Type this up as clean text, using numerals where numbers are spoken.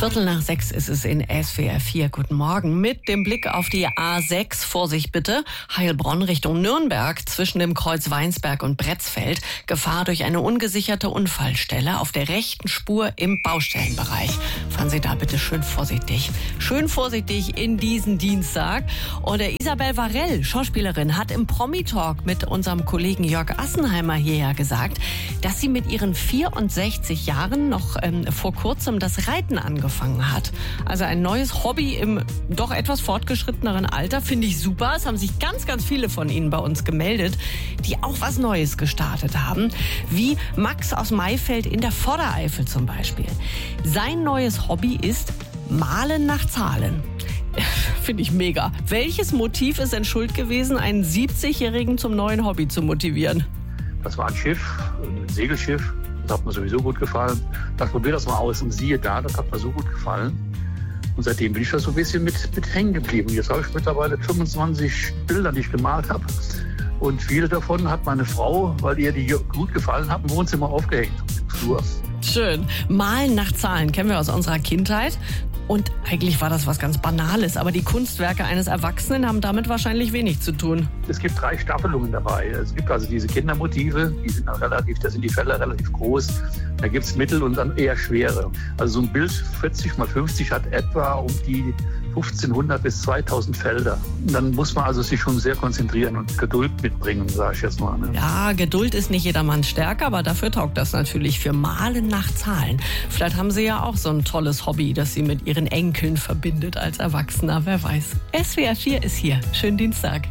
5:15 ist es in SWR 4. Guten Morgen. Mit dem Blick auf die A6, Vorsicht bitte, Heilbronn Richtung Nürnberg zwischen dem Kreuz Weinsberg und Bretzfeld. Gefahr durch eine ungesicherte Unfallstelle auf der rechten Spur im Baustellenbereich. Fahren Sie da bitte schön vorsichtig. Schön vorsichtig in diesen Dienstag. Und der Isabel Varell, Schauspielerin, hat im Promi-Talk mit unserem Kollegen Jörg Assenheimer hierher gesagt, dass sie mit ihren 64 Jahren noch vor kurzem das Reiten angefangen hat. Also ein neues Hobby im doch etwas fortgeschritteneren Alter, finde ich super. Es haben sich ganz, ganz viele von Ihnen bei uns gemeldet, die auch was Neues gestartet haben, wie Max aus Maifeld in der Vordereifel zum Beispiel. Sein neues Hobby ist Malen nach Zahlen. Finde ich mega. Welches Motiv ist denn schuld gewesen, einen 70-Jährigen zum neuen Hobby zu motivieren? Das war ein Schiff, ein Segelschiff. Das hat mir sowieso gut gefallen. Ich probiere das mal aus und siehe da, das hat mir so gut gefallen. Und seitdem bin ich da so ein bisschen mit hängen geblieben. Jetzt habe ich mittlerweile 25 Bilder, die ich gemalt habe. Und viele davon hat meine Frau, weil ihr die gut gefallen haben, im Wohnzimmer aufgehängt im Flur. Schön. Malen nach Zahlen kennen wir aus unserer Kindheit. Und eigentlich war das was ganz Banales, aber die Kunstwerke eines Erwachsenen haben damit wahrscheinlich wenig zu tun. Es gibt 3 Staffelungen dabei. Es gibt also diese Kindermotive, da sind die Felder relativ groß. Da gibt es mittel und dann eher schwere. Also so ein Bild 40 mal 50 hat etwa um die 1500 bis 2000 Felder. Dann muss man also sich schon sehr konzentrieren und Geduld mitbringen, sage ich jetzt mal. Ne? Ja, Geduld ist nicht jedermanns Stärke, aber dafür taugt das natürlich für Malen nach Zahlen. Vielleicht haben Sie ja auch so ein tolles Hobby, das Sie mit Ihren Enkeln verbindet als Erwachsener, wer weiß. SWR 4 ist hier. Schönen Dienstag.